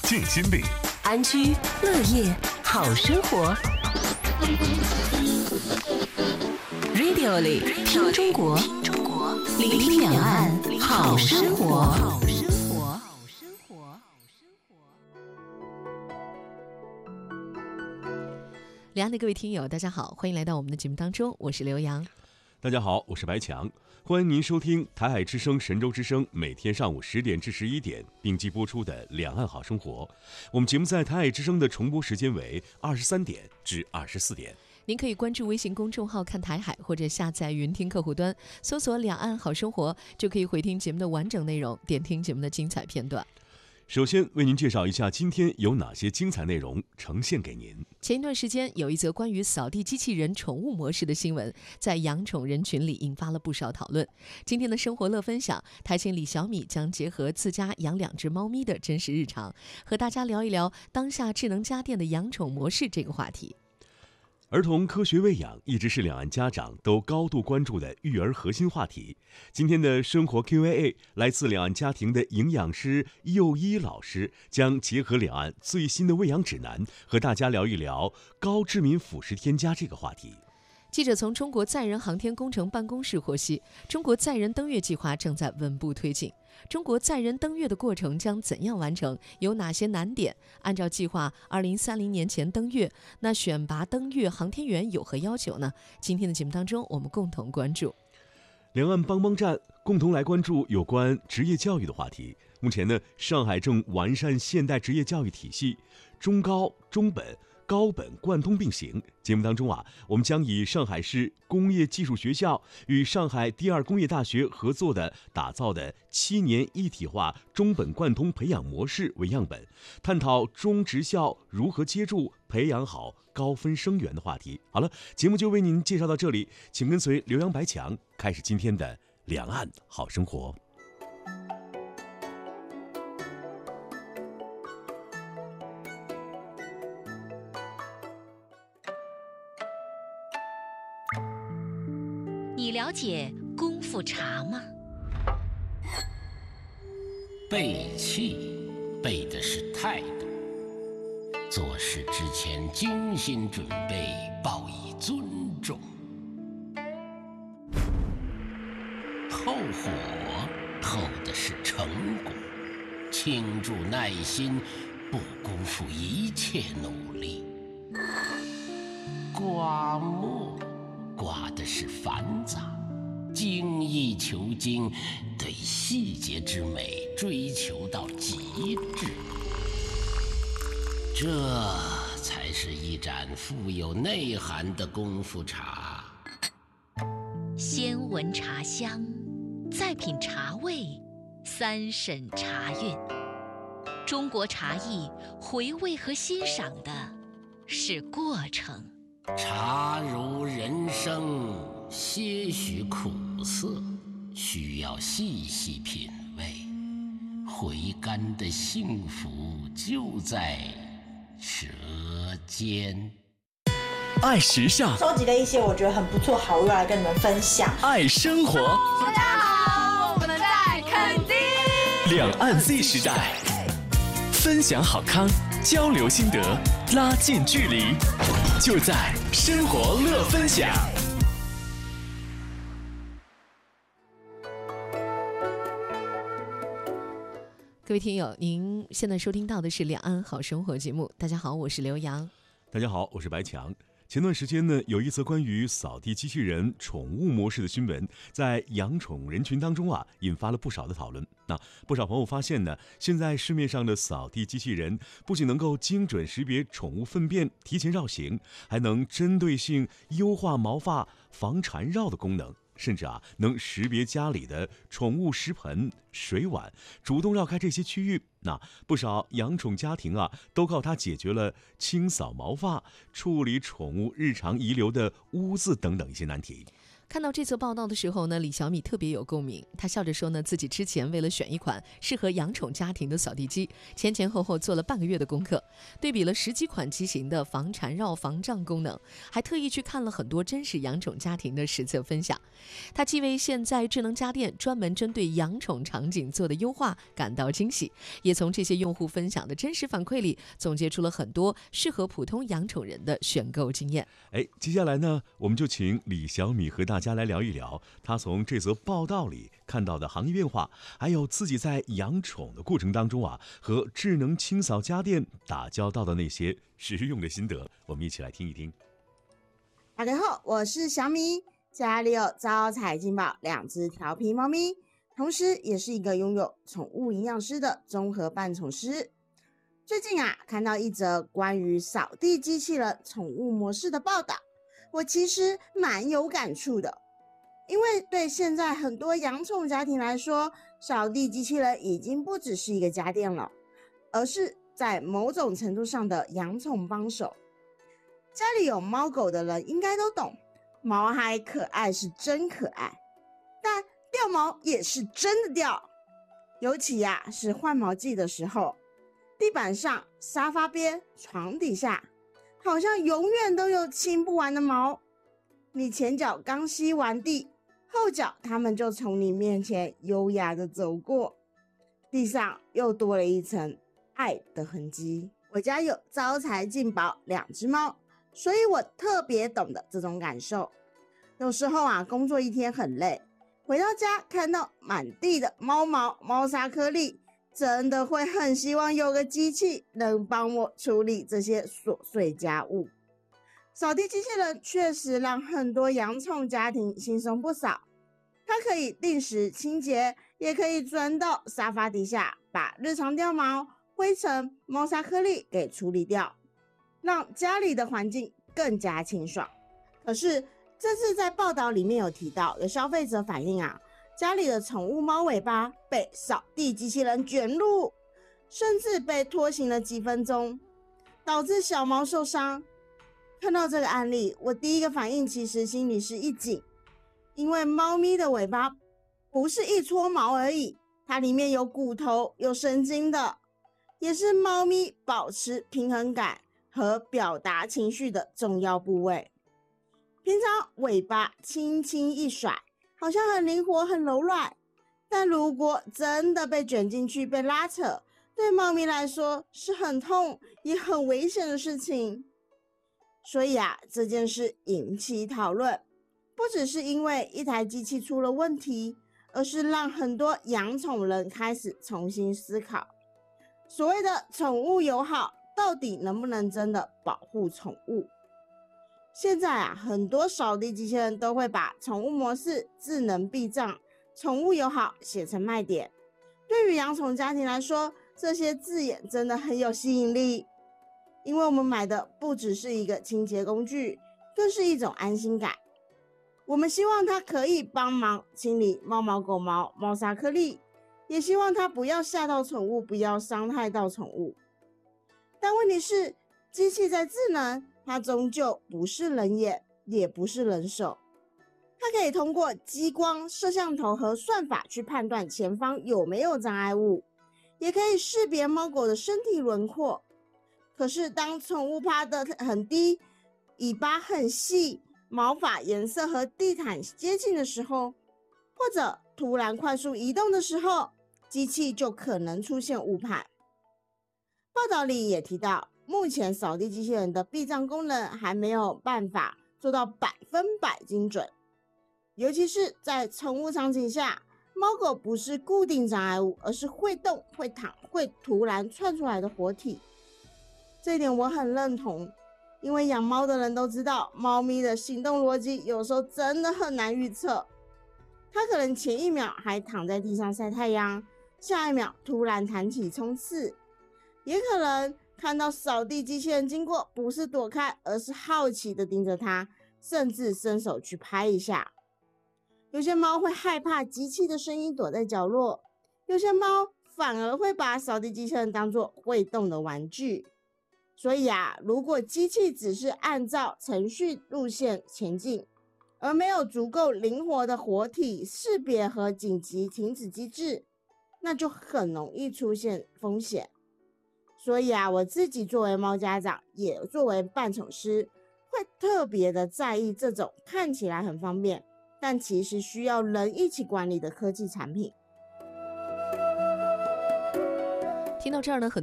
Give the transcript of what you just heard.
静心理， 安居乐业好生活。Radio 里听中国，聆听两岸好生活。两岸的各位听友，大家好，欢迎来到我们的节目当中，我是刘洋。 大家好，我是白强，欢迎您收听台海之声、神州之声每天上午10点至11点并机播出的《两岸好生活》。我们节目在台海之声的重播时间为23点至24点。 您可以关注微信公众号看台海，或者下载云听客户端，搜索两岸好生活，就可以回听节目的完整内容，点听节目的精彩片段。 首先为您介绍一下今天有哪些精彩内容呈现给您。 前一段时间有一则关于扫地机器人宠物模式的新闻，在养宠人群里引发了不少讨论。今天的生活乐分享，台前李小米将结合自家养2只猫咪的真实日常，和大家聊一聊当下智能家电的养宠模式这个话题。 儿童科学喂养一直是两岸家长都高度关注的育儿核心话题。今天的生活 Q&A 来自两岸家庭的营养师佑一老师，将结合两岸最新的喂养指南，和大家聊一聊高致敏辅食添加这个话题。 记者从中国载人航天工程办公室获悉，中国载人登月计划正在稳步推进。中国载人登月的过程将怎样完成？有哪些难点？按照计划，2030年前登月，那选拔登月航天员有何要求呢？今天的节目当中，我们共同关注。 两岸帮帮站，共同来关注有关职业教育的话题。目前呢，上海正完善现代职业教育体系，中高、中本、高本贯通并行。节目当中我们将以上海市工业技术学校与上海第二工业大学合作的打造的7年一体化中本贯通培养模式为样本，探讨中职校如何接住培养好高分生源的话题。好了，节目就为您介绍到这里，请跟随刘洋白强开始今天的两岸好生活。 你了解功夫茶吗？ 背气背的是态度，做事之前精心准备，报以尊重。后火后的是成果，倾注耐心，不辜负一切努力。刮墨刮的是繁杂，精益求精，对细节之美追求到极致，这才是一盏富有内涵的功夫茶。 先闻茶香，再品茶味，3审茶韵。中国茶艺回味和欣赏的是过程。 茶如人生，些许苦涩，需要细细品味。回甘的幸福就在舌尖。 爱时尚， 收集了一些我觉得很不错好物来跟你们分享。 爱生活， 大家好，我们在垦丁。 两岸 Z 时代，分享好康，交流心得，拉近距离，就在生活乐分享。 各位听友，您现在收听到的是两岸好生活节目。大家好，我是刘洋。 大家好，我是白强。前段时间呢，有一则关于扫地机器人宠物模式的新闻，在养宠人群当中引发了不少的讨论。那不少朋友发现呢，现在市面上的扫地机器人不仅能够精准识别宠物粪便，提前绕行，还能针对性优化毛发防缠绕的功能。甚至能识别家里的宠物食盆、水碗，主动绕开这些区域。那不少养宠家庭都靠它解决了清扫毛发、处理宠物日常遗留的污渍等等一些难题。 看到这则报道的时候呢，李小米特别有共鸣。她笑着说呢，自己之前为了选一款适合养宠家庭的扫地机，前后后做了半个月的功课，对比了10几款机型的防缠绕、防胀功能，还特意去看了很多真实养宠家庭的实测分享。她既为现在智能家电专门针对养宠场景做的优化感到惊喜，也从这些用户分享的真实反馈里总结出了很多适合普通养宠人的选购经验。 接下来呢，我们就请李小米和大家来聊一聊她从这则报道里看到的行业变化，还有自己在养宠的过程当中和智能清扫家电打交道的那些实用的心得，我们一起来听一听。 大家好，我是小米，家里有招财进宝2只调皮猫咪，同时也是一个拥有宠物营养师的综合伴宠师。最近看到一则关于扫地机器人宠物模式的报道，我其实蛮有感触的。因为对现在很多养宠家庭来说，扫地机器人已经不只是一个家电了，而是在某种程度上的养宠帮手。家里有猫狗的人应该都懂，毛孩可爱是真可爱，但掉毛也是真的掉。尤其是换毛季的时候，地板上、沙发边、床底下，好像永远都有清不完的毛。你前脚刚吸完地，后脚他们就从你面前优雅的走过，地上又多了一层爱的痕迹。我家有招财进宝2只猫，所以我特别懂得这种感受。有时候工作一天很累，回到家看到满地的猫毛、猫砂颗粒，真的会很希望有个机器能帮我处理这些琐碎家务。扫地机器人确实让很多养宠家庭轻松不少，它可以定时清洁，也可以钻到沙发底下，把日常掉毛、灰尘、猫砂颗粒给处理掉，让家里的环境更加清爽。可是这次在报道里面有提到，有消费者反映家里的宠物猫尾巴被扫地机器人卷入，甚至被拖行了几分钟，导致小猫受伤。看到这个案例，我第一个反应其实心里是一紧，因为猫咪的尾巴不是一撮毛而已，它里面有骨头、有神经的，也是猫咪保持平衡感和表达情绪的重要部位。平常尾巴轻轻一甩，好像很灵活很柔软，但如果真的被卷进去被拉扯，对猫咪来说是很痛也很危险的事情。所以这件事引起讨论，不只是因为一台机器出了问题，而是让很多养宠人开始重新思考，所谓的宠物友好到底能不能真的保护宠物。现在很多扫地机器人都会把宠物模式、智能避障、宠物友好写成卖点。对于养宠家庭来说，这些字眼真的很有吸引力，因为我们买的不只是一个清洁工具，更是一种安心感。我们希望它可以帮忙清理猫毛、狗毛、猫砂颗粒，也希望它不要吓到宠物，不要伤害到宠物。但问题是，机器再智能，它终究不是人眼，也不是人手。它可以通过激光、摄像头和算法去判断前方有没有障碍物，也可以识别猫狗的身体轮廓。可是当宠物趴得很低，尾巴很细，毛发颜色和地毯接近的时候，或者突然快速移动的时候，机器就可能出现误判。报道里也提到，目前扫地机器人的避障功能还没有办法做到100%精准，尤其是在宠物场景下，猫狗不是固定障碍物，而是会动、会躺、会突然窜出来的活体。这一点我很认同，因为养猫的人都知道，猫咪的行动逻辑有时候真的很难预测。它可能前一秒还躺在地上晒太阳，下一秒突然弹起冲刺，也可能看到扫地机器人经过，不是躲开，而是好奇的盯着它，甚至伸手去拍一下。有些猫会害怕机器的声音，躲在角落；有些猫反而会把扫地机器人当作会动的玩具。所以如果机器只是按照程序路线前进， 而没有足够灵活的活体识别和紧急停止机制，那就很容易出现风险。所以啊，我自己作为猫家长，也作为伴宠师，会特别的在意这种看起来很方便，但其实需要人一起管理的科技产品。 听到这儿呢，很